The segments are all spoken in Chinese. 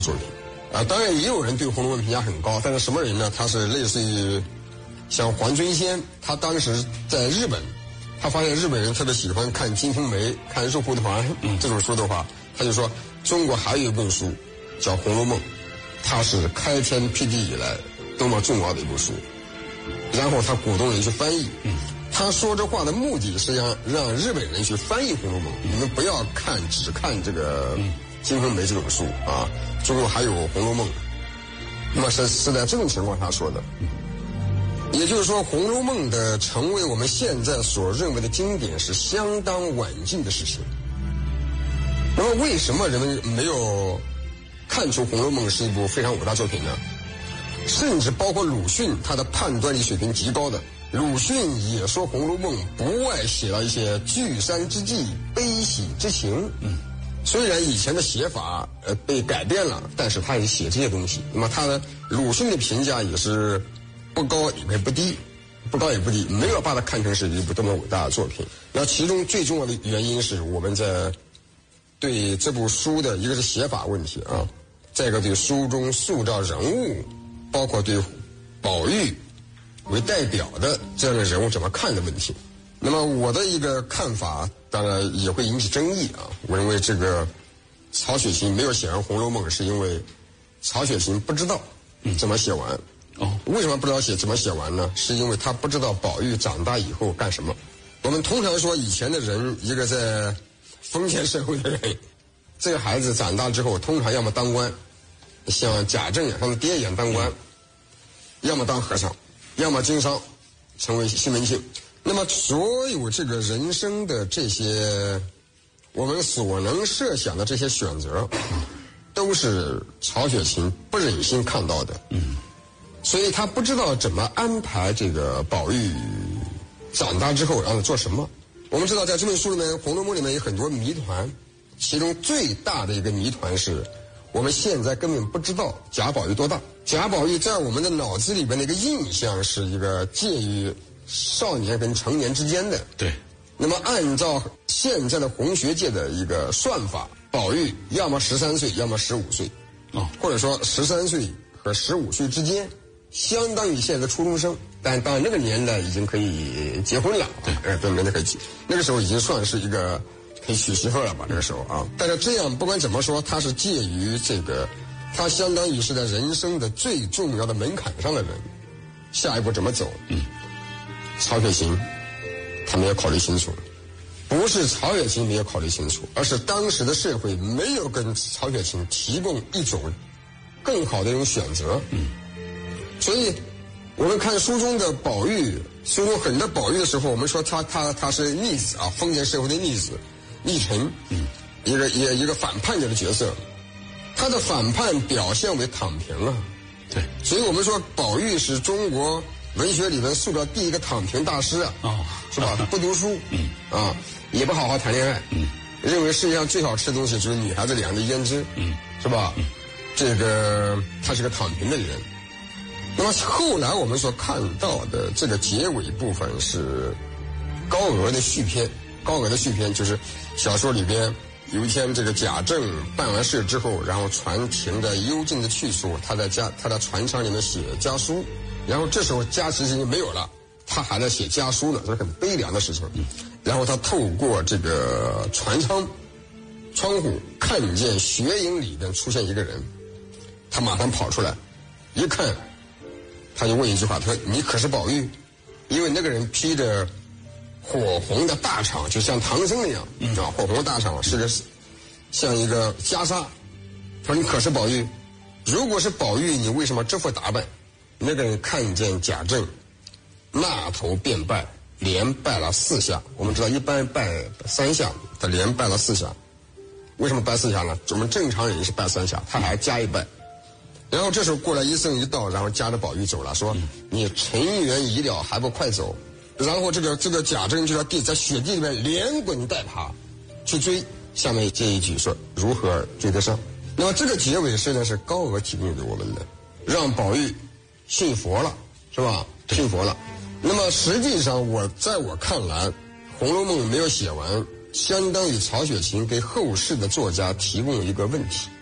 作品。当然也有人对《红楼梦》评价很高，但是什么人呢？他是类似于像黄遵先，他当时在日本，他发现日本人特别喜欢看《金瓶梅》、看《肉蒲团》这种书的话，他就说中国还有一本书叫《红楼梦》，它是开天辟地以来多么重要的一部书。然后他鼓动人去翻译。他说这话的目的是让日本人去翻译《红楼梦》，你们不要只看这个《金瓶梅》这种书啊，中国还有《红楼梦》。那么是在这种情况下说的。也就是说，《红楼梦》的成为我们现在所认为的经典是相当晚近的事情。那么为什么人们没有看出《红楼梦》是一部非常伟大作品呢？甚至包括鲁迅，他的判断力水平极高的。鲁迅也说《红楼梦》不外写了一些聚散之际、悲喜之情。虽然以前的写法被改变了，但是他也写这些东西。那么鲁迅的评价也是不高也不低，没有把它看成是一部多么伟大的作品。那其中最重要的原因是我们在对这部书的一个是写法问题啊，再一个对书中塑造人物，包括对宝玉为代表的这样的人物怎么看的问题。那么我的一个看法当然也会引起争议啊。我认为这个曹雪芹没有写完《红楼梦》，是因为曹雪芹不知道怎么写完。为什么不知道怎么写完呢？是因为他不知道宝玉长大以后干什么。我们通常说以前的人，一个在封建社会的人，这个孩子长大之后通常要么当官，像贾政像他爹一样当官，要么当和尚，要么经商成为西门庆。那么所有这个人生的这些我们所能设想的这些选择，都是曹雪芹不忍心看到的。所以他不知道怎么安排这个宝玉长大之后让他做什么。我们知道在这本书里面，《红楼梦》里面有很多谜团，其中最大的一个谜团是我们现在根本不知道贾宝玉多大。贾宝玉在我们的脑子里边的一个印象是一个介于少年跟成年之间的。 对。 那么按照现在的红学界的一个算法，宝玉要么13岁，要么15岁。或者说13岁和15岁之间，相当于现在的初中生。但到那个年代已经可以结婚了。对，那可以那个时候已经算是一个可以娶媳妇了吧，那个时候啊。但是这样不管怎么说，他是介于这个，他相当于是在人生的最重要的门槛上的人，下一步怎么走？曹雪芹他没有考虑清楚，不是曹雪芹没有考虑清楚，而是当时的社会没有跟曹雪芹提供一种更好的一种选择。所以我们看书中的宝玉，书中很多宝玉的时候，我们说他是逆子啊，封建社会的逆子，逆臣，一个反叛者的角色，他的反叛表现为躺平啊。 对， 所以我们说宝玉是中国文学里面塑造第一个躺平大师啊。是吧？不读书，也不好好谈恋爱，认为世界上最好吃的东西就是女孩子脸的胭脂，是吧？这个他是个躺平的人。那么后来我们所看到的这个结尾部分是高额的续篇。高额的续篇就是小说里边有一天这个贾政办完事之后，然后船停在幽静的去处，他在船舱里面写家书，然后这时候家其实已经没有了，他还在写家书呢，这是很悲凉的事情。然后他透过这个船舱窗户看见雪影里边出现一个人，他马上跑出来一看，他就问一句话，他说你可是宝玉？因为那个人披着火红的大氅，就像唐僧那样火红的大氅是个像一个袈裟。他说你可是宝玉？如果是宝玉，你为什么这副打扮？那个人看见贾政那头便拜，连拜了4下。我们知道一般拜3下，他连拜了4下。为什么拜4下呢？我们正常人是拜3下，他还加一拜。然后这时候过来一僧一道，然后夹着宝玉走了，说你尘缘已了，还不快走？然后这个贾政就在雪地里面连滚带爬去追。下面这一句说如何追得上？那么这个结尾实际上是高额提供给我们的，让宝玉信佛了，是吧？信佛了。那么实际上在我看来，《红楼梦》没有写完，相当于曹雪芹给后世的作家提供了一个问题。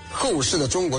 后世的中国